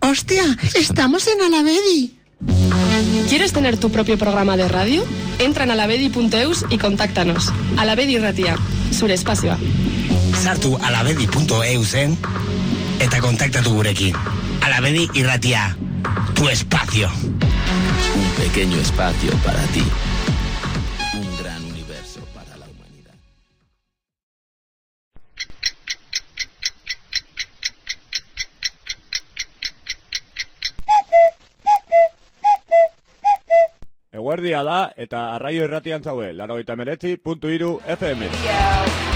¡Hostia! ¡Estamos en Alavedi! ¿Quieres tener tu propio programa de radio? Entra en alavedi.eus y contáctanos. Alavedi Irratia, zure espazioa. Sartu alavedi.eusen eta kontaktatu gurekin. Alavedi Irratia, tu espacio. Un pequeño espacio para ti. Un gran universo para la humanidad. Eguerdia da eta arraio irratian zaude, 89.3 FM.